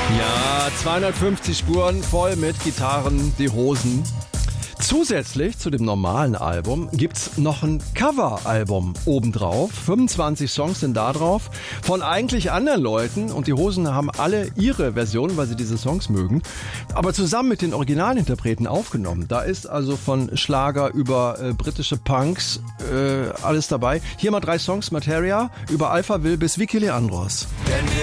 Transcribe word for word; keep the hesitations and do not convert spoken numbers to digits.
Ja, zweihundertfünfzig Spuren voll mit Gitarren, die Hosen. Zusätzlich zu dem normalen Album gibt's noch ein Coveralbum obendrauf. fünfundzwanzig Songs sind da drauf von eigentlich anderen Leuten und die Hosen haben alle ihre Version, weil sie diese Songs mögen, aber zusammen mit den Originalinterpreten aufgenommen. Da ist also von Schlager über äh, britische Punks äh, alles dabei. Hier mal drei Songs: Materia, über Alphaville bis Vicky Leandros.